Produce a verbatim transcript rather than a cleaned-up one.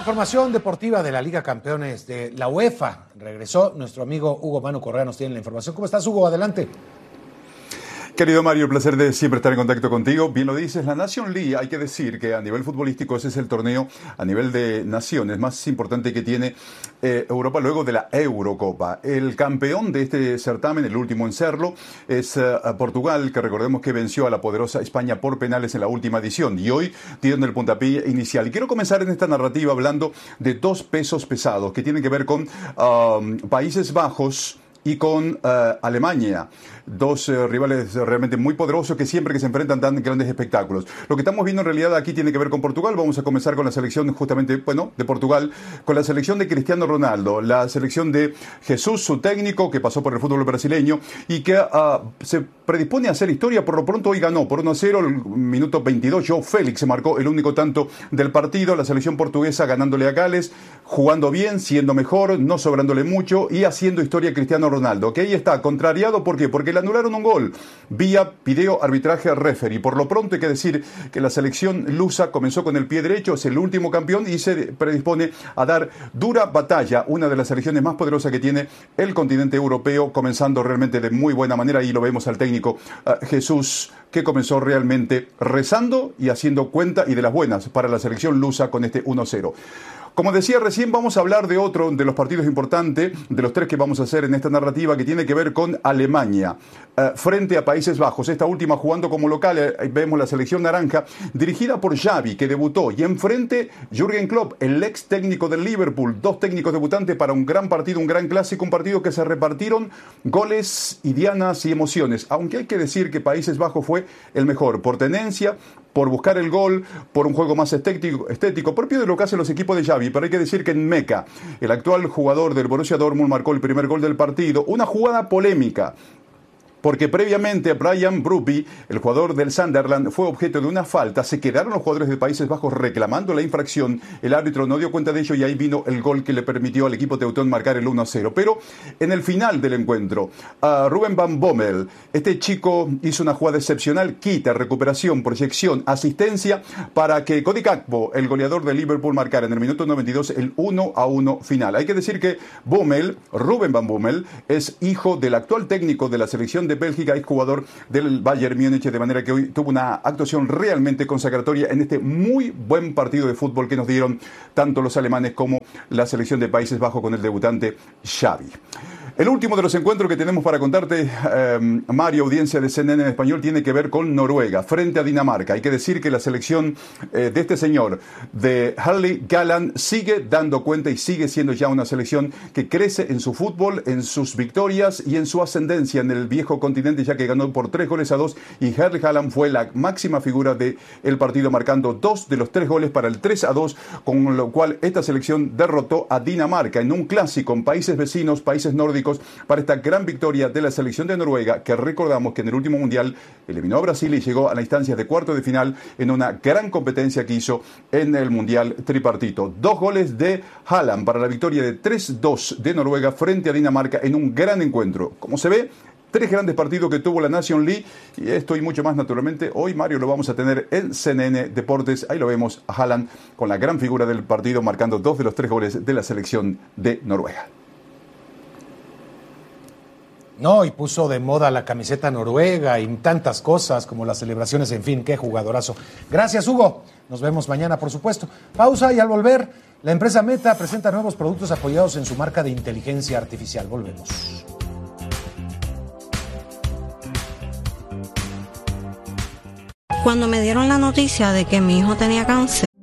Información deportiva de la Liga Campeones de la UEFA. Regresó nuestro amigo Hugo Manu Correa, nos tiene la información. ¿Cómo estás, Hugo? Adelante. Querido Mario, el placer de siempre estar en contacto contigo. Bien lo dices, la Nation League, hay que decir que a nivel futbolístico ese es el torneo a nivel de naciones más importante que tiene eh, Europa luego de la Eurocopa. El campeón de este certamen, el último en serlo, es eh, Portugal, que recordemos que venció a la poderosa España por penales en la última edición y hoy tienen el puntapié inicial. Y quiero comenzar en esta narrativa hablando de dos pesos pesados que tienen que ver con um, Países Bajos y con uh, Alemania, dos uh, rivales realmente muy poderosos que siempre que se enfrentan dan grandes espectáculos. Lo que estamos viendo en realidad aquí tiene que ver con Portugal. Vamos a comenzar con la selección justamente, bueno, de Portugal, con la selección de Cristiano Ronaldo, la selección de Jesús, su técnico, que pasó por el fútbol brasileño y que uh, se predispone a hacer historia. Por lo pronto hoy ganó por uno a cero, el minuto veintidós, João Félix se marcó el único tanto del partido, la selección portuguesa ganándole a Gales, jugando bien, siendo mejor, no sobrándole mucho y haciendo historia Cristiano Ronaldo, que ahí está, contrariado, ¿por qué? Porque le anularon un gol vía video arbitraje referee. Por lo pronto hay que decir que la selección lusa comenzó con el pie derecho, es el último campeón y se predispone a dar dura batalla, una de las selecciones más poderosas que tiene el continente europeo, comenzando realmente de muy buena manera. Ahí lo vemos al técnico uh, Jesús, que comenzó realmente rezando y haciendo cuenta y de las buenas para la selección lusa con este uno cero. Como decía recién, vamos a hablar de otro de los partidos importantes, de los tres que vamos a hacer en esta narrativa, que tiene que ver con Alemania, eh, frente a Países Bajos. Esta última jugando como local, eh, vemos la selección naranja, dirigida por Xavi, que debutó, y enfrente Jürgen Klopp, el ex técnico del Liverpool. Dos técnicos debutantes para un gran partido, un gran clásico, un partido que se repartieron goles y dianas y emociones. Aunque hay que decir que Países Bajos fue el mejor, por tenencia, por buscar el gol, por un juego más estético, estético, propio de lo que hacen los equipos de Xavi. Pero hay que decir que en Meca, el actual jugador del Borussia Dortmund marcó el primer gol del partido. Una jugada polémica, porque previamente Brian Brobby, el jugador del Sunderland, fue objeto de una falta. Se quedaron los jugadores de Países Bajos reclamando la infracción. El árbitro no dio cuenta de ello y ahí vino el gol que le permitió al equipo teutón marcar el uno a cero. Pero en el final del encuentro, uh, Ruben van Bommel, este chico hizo una jugada excepcional, quita, recuperación, proyección, asistencia para que Cody Gakpo, el goleador de Liverpool, marcara en el minuto noventa y dos el uno a uno final. Hay que decir que Bommel, Ruben van Bommel, es hijo del actual técnico de la selección de Bélgica, es jugador del Bayern Múnich, de manera que hoy tuvo una actuación realmente consagratoria en este muy buen partido de fútbol que nos dieron tanto los alemanes como la selección de Países Bajos con el debutante Xavi. El último de los encuentros que tenemos para contarte, eh, Mario, audiencia de C N N en español, tiene que ver con Noruega, frente a Dinamarca. Hay que decir que la selección eh, de este señor, de Erling Haaland, sigue dando cuenta y sigue siendo ya una selección que crece en su fútbol, en sus victorias y en su ascendencia en el viejo continente, ya que ganó por tres goles a dos y Erling Haaland fue la máxima figura del partido, marcando dos de los tres goles para el tres a dos, con lo cual esta selección derrotó a Dinamarca en un clásico en países vecinos, países nórdicos, para esta gran victoria de la selección de Noruega, que recordamos que en el último mundial eliminó a Brasil y llegó a la instancia de cuarto de final en una gran competencia que hizo en el mundial tripartito. Dos goles de Haaland para la victoria de tres dos de Noruega frente a Dinamarca en un gran encuentro. Como se ve, tres grandes partidos que tuvo la Nation League, y esto y mucho más naturalmente hoy, Mario, lo vamos a tener en C N N Deportes. Ahí lo vemos a Haaland con la gran figura del partido, marcando dos de los tres goles de la selección de Noruega. No, y puso de moda la camiseta noruega y tantas cosas como las celebraciones, en fin, qué jugadorazo. Gracias, Hugo. Nos vemos mañana, por supuesto. Pausa y al volver, la empresa Meta presenta nuevos productos apoyados en su marca de inteligencia artificial. Volvemos. Cuando me dieron la noticia de que mi hijo tenía cáncer,